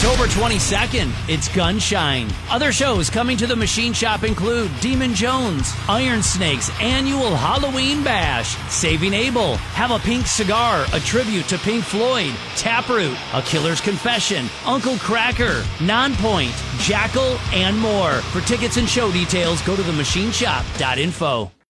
October 22nd, it's Gunshine. Other shows coming to the Machine Shop include Demon Jones, Iron Snake's annual Halloween Bash, Saving Abel, Have a Pink Cigar, a tribute to Pink Floyd, Taproot, A Killer's Confession, Uncle Cracker, Nonpoint, Jackal, and more. For tickets and show details, go to themachineshop.info.